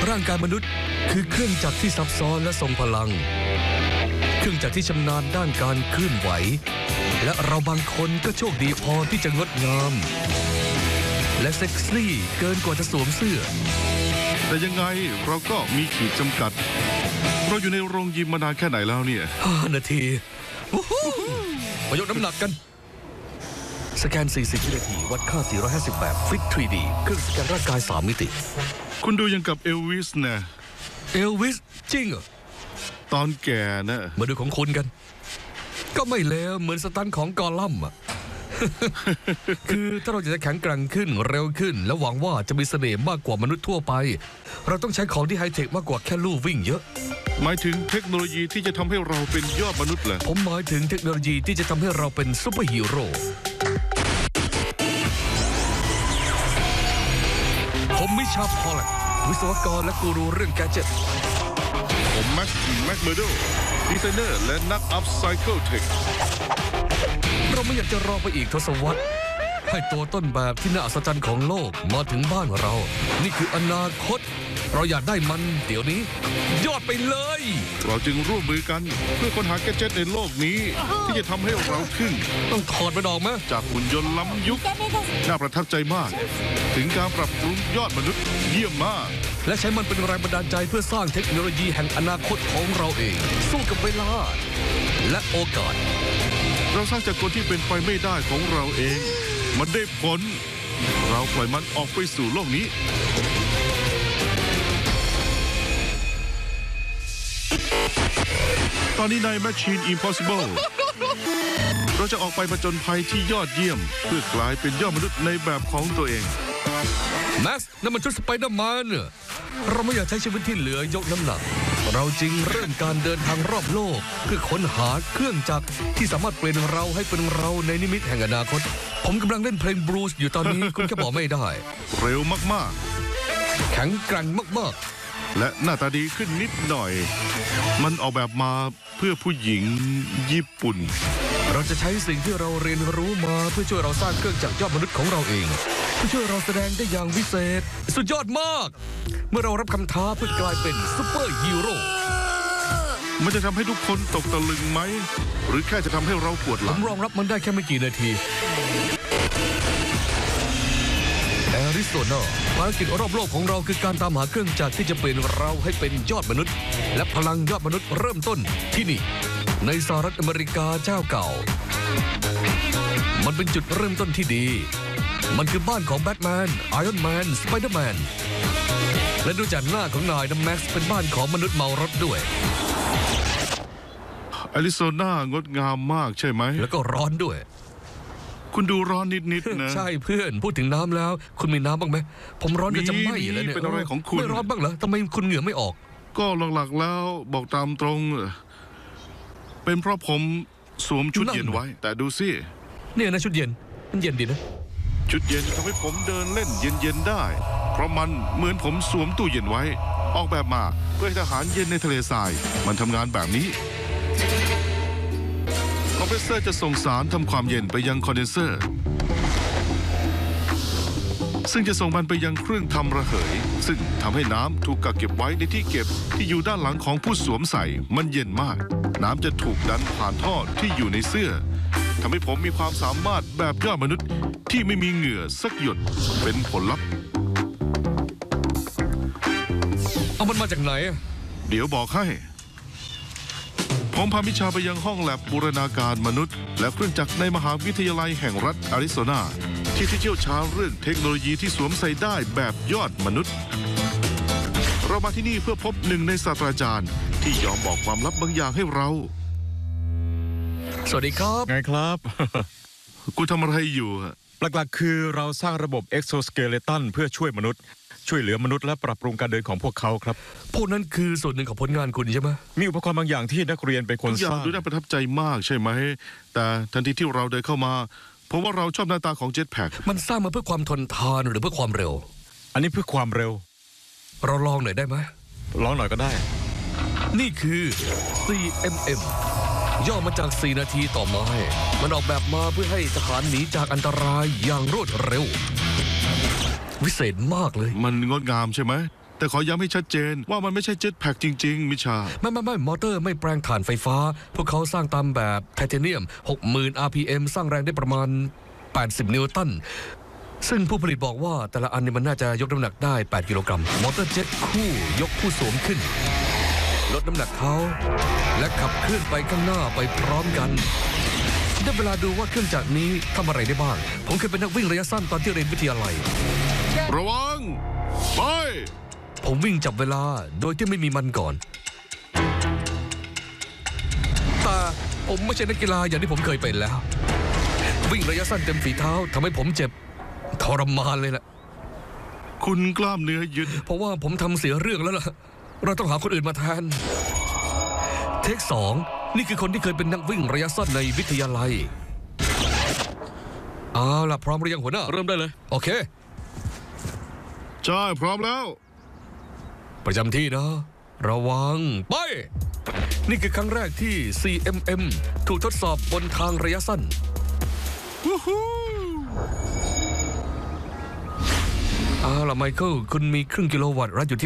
ร่างกายมนุษย์คือเครื่องจักรที่ซับซ้อนและทรงพลังเครื่องจักรที่ชำนาญด้านการเคลื่อนไหวและเราบางคนก็โชคดีพอที่จะงดงามและเซ็กซี่เกินกว่าจะสวมเสื้อแต่ยังไงเราก็มีขีดจำกัดเราอยู่ในโรงยิมมานานแค่ไหนแล้วเนี่ย 5 นาทีมายกน้ำหนักกันสแกน40 วินาทีวัดค่า450แบบฟิต 3D เครื่องสแกนร่างกาย3 มิติคุณดูยังกับเอลวิสนะเอลวิสจริงเหรอตอนแก่นะมาดูของคุณกันก็ไม่เลวเหมือนสตันของกอลัมน์อ่ะ คือถ้าเราจะแข็งแกร่งขึ้นเร็วขึ้นและหวังว่าจะมีเสน่ห์มากกว่ามนุษย์ทั่วไปเราต้องใช้ของที่ไฮเทคมากกว่าแค่ลู่วิ่งเยอะหมายถึงเทคโนโลยีที่จะทำให้เราเป็นยอดมนุษย์เหรอผมหมายถึงเทคโนโลยีที่จะทำให้เราเป็นซุปเปอร์ฮีโร่ผมมิชาพอลแลนด์วิศวกรและกูรูเรื่องแกดเจ็ตผมแม็กเมอร์โดดีไซเนอร์และนักอัพไซเคิลเทคเราไม่อยากจะรอไปอีกทศวรรษให้ตัวต้นแบบที่น่าอัศจรรย์ของโลกมาถึงบ้านเรานี่คืออนาคตเราอยากได้มันเดี๋ยวนี้ยอดไปเลยเราจึงร่วมมือกันเพื่อค้นหาแกดเจ็ตในโลกนี้ที่จะทำให้เราขึ้นต้องถอดมันออกไหมจากหุ่นยนต์ล้ำยุคน่าประทับใจมากถึงการปรับปรุงยอดมนุษย์เยี่ยมมากและใช้มันเป็นแรงบันดาลใจเพื่อสร้างเทคโนโลยีแห่งอนาคตของเราเองสู้กับเวลาและโอกาสเราสร้างจากคนที่เป็นไปไม่ได้ของเราเองมันได้ผลเราปล่อยมันออกไปสู่โลกนี้ตอนนี้ใน Machine Impossible เราจะออกไปผจญภัยที่ยอดเยี่ยมเพื่อกลายเป็นยอดมนุษย์ในแบบของตัวเองแม็กซ์นั่นมันชุดสไปเดอร์แมนเราไม่อยากใช้ชีวิตที่เหลือยกน้ำหนักเราจึงเริ่มการเดินทางรอบโลกเพื่อค้นหาเครื่องจักรที่สามารถเปลี่ยนเราให้เป็นเราในนิมิตแห่งอนาคตผมกำลังเล่นเพลงบลูส์อยู่ตอนนี้ คุณแค่บอกไม่ได้เร็วมากๆแข็งแกร่งมากๆและหน้าตาดีขึ้นนิดหน่อยมันออกแบบมาเพื่อผู้หญิงญี่ปุ่นเราจะใช้สิ่งที่เราเรียนรู้มาเพื่อช่วยเราสร้างเครื่องจักรยอดมนุษย์ของเราเองเพื่อช่วยเราแสดงได้อย่างวิเศษสุดยอดมากเมื่อเรารับคำท้าเพื่อกลายเป็นซุปเปอร์ฮีโร่มันจะทำให้ทุกคนตกตะลึงไหมหรือแค่จะทำให้เราปวดหลังผมรองรับมันได้แค่ไม่กี่นาทีแอริโซนาภารกิจรอบโลกของเราคือการตามหาเครื่องจักรที่จะเปลี่ยนเราให้เป็นยอดมนุษย์และพลังยอดมนุษย์เริ่มต้นที่นี่ในสหรัฐอเมริกาเจ้าเก่ามันเป็นจุดเริ่มต้นที่ดีมันคือบ้านของแบทแมนไอรอนแมนสไปเดอร์แมนและดูจากหน้าของนายนะแม็กซ์เป็นบ้านของมนุษย์เมารถด้วยแอริโซนางดงามมากใช่ไหมแล้วก็ร้อนด้วยคุณดูร้อนนิดๆนะใช่เพื่อนพูดถึงน้ำแล้วคุณมีน้ำบ้างไหมผมร้อนจนจะไหม้แล้วเนี่ยเป็นอะไรของคุณไม่ร้อนบ้างเหรอทำไมคุณเหงื่อไม่ออกก็หลักๆแล้วบอกตามตรงเป็นเพราะผมสวมชุดเย็นไว้แต่ดูสิเนี่ยนะชุดเย็นมันเย็นดีนะชุดเย็นทำให้ผมเดินเล่นเย็นๆได้เพราะมันเหมือนผมสวมตู้เย็นไว้ออกแบบมาเพื่อให้ทหารเย็นในทะเลทรายมันทำงานแบบนี้คอมเพรสเซอร์จะส่งสารทำความเย็นไปยังคอนเดนเซอร์ซึ่งจะส่งมันไปยังเครื่องทำระเหยซึ่งทำให้น้ำถูกกักเก็บไว้ในที่เก็บที่อยู่ด้านหลังของผู้สวมใส่มันเย็นมากน้ำจะถูกดันผ่านท่อที่อยู่ในเสื้อทำให้ผมมีความสามารถแบบยอดมนุษย์ที่ไม่มีเหงื่อสักหยดเป็นผลลัพธ์เอามันมาจากไหนเดี๋ยวบอกให้ผมพามิชาไปยังห้องแลบบูรณาการมนุษย์และเครื่องจักรในมหาวิทยาลัยแห่งรัฐอาริโซนาที่เชี่ยวชาญเรื่องเทคโนโลยีที่สวมใส่ได้แบบยอดมนุษย์เรามาที่นี่เพื่อพบหนึ่งในศาสตราจารย์ที่ยอมบอกความลับบางอย่างให้เราสวัสดีครับไงครับคุณทำอะไรอยู่หลักๆคือเราสร้างระบบเอ็กโซสเกเลตันเพื่อช่วยมนุษย์ช่วยเหลือมนุษย์และปรับปรุงการเดินของพวกเขาครับพวกนั้นคือส่วนหนึ่งของผลงานคุณใช่ไหมมีอุปกรณ์บางอย่างที่นักเรียนเป็นคนสร้างดูน่าประทับใจมากใช่ไหมแต่ทันทีที่เราเดินเข้ามาผมว่าเราชอบหน้าตาของเจ็ตแพ็คมันสร้างมาเพื่อความทนทานหรือเพื่อความเร็วอันนี้เพื่อความเร็วเราลองหน่อยได้ไหมลองหน่อยก็ได้นี่คือ CMM ย่อมาจาก4 นาทีต่อไม้มันออกแบบมาเพื่อให้ทหารหนีจากอันตรายอย่างรวดเร็ววิเศษมากเลยมันงดงามใช่ไหมแต่ขอย้ำให้ชัดเจนว่ามันไม่ใช่เจ็ตแพ็กจริงๆมิชาไม่มอเตอร์ไม่แปลงถ่านไฟฟ้า พวกเขาสร้างตามแบบไทเทเนียม 60,000 RPM สร้างแรงได้ประมาณ 80 นิวตัน ซึ่งผู้ผลิตบอกว่าแต่ละอันนี่มันน่าจะยกน้ำหนักได้ 8 กิโลกรัม มอเตอร์เจ็ตคู่ยกผู้สวมขึ้น ลดน้ำหนักเขาและขับเคลื่อนไปข้างหน้าไปพร้อมกัน ได้เวลาดูว่าเครื่องจักรนี้ทำอะไรได้บ้าง ผมเคยเป็นนักวิ่งระยะสั้นตอนที่เรียนวิทยาลัยระวังไปผมวิ่งจับเวลาโดยที่ไม่มีมันก่อน แต่ผมไม่ใช่นักกีฬาอย่างที่ผมเคยเป็นแล้ว วิ่งระยะสั้นเต็มฝีเท้าทำให้ผมเจ็บทรมานเลยล่ะคุณกล้ามเนื้อยึดเพราะว่าผมทำเสียเรื่องแล้วล่ะ เราต้องหาคนอื่นมาแทน เทค 2 นี่คือคนที่เคยเป็นนักวิ่งระยะสั้นในวิทยาลัยเอาล่ะพร้อมหรือยังหัวหน้าเริ่มได้เลยโอเคใช่พร้อมแล้วประจำที่นะ ระวัง ไป นี่คือครั้งแรกที่ CMM ถูกทดสอบบนทางระยะสั้นวู้ฮู้เอาล่ะไมเคิลคุณมีครึ่งกิโลวัตต์รัดอยู่ที่